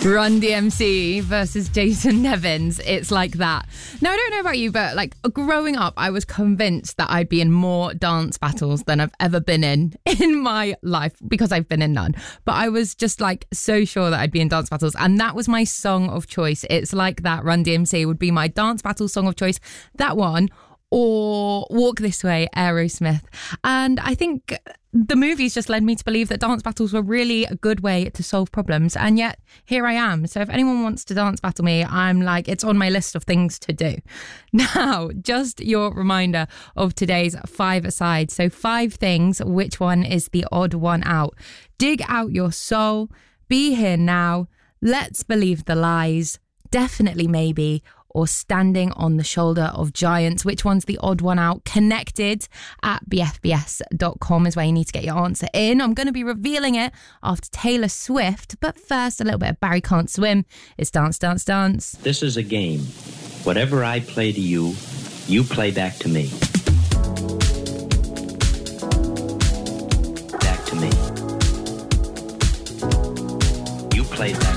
Run DMC versus Jason Nevins. It's like that. Now, I don't know about you, but like growing up, I was convinced that I'd be in more dance battles than I've ever been in my life, because I've been in none. But I was just like so sure that I'd be in dance battles. And that was my song of choice. It's like that. Run DMC would be my dance battle song of choice. That one, or Walk This Way, Aerosmith. And I think the movies just led me to believe that dance battles were really a good way to solve problems. And yet here I am. So if anyone wants to dance battle me, I'm like, it's on my list of things to do. Now, just your reminder of today's 5-a-side. So 5 things, which one is the odd one out? Dig out your soul, be here now, let's believe the lies, definitely maybe, or standing on the shoulder of giants. Which one's the odd one out? Connected at bfbs.com is where you need to get your answer in. I'm going to be revealing it after Taylor Swift, but first a little bit of Barry Can't Swim. It's Dance, Dance, Dance. This is a game. Whatever I play to you, you play back to me. Back to me. You play back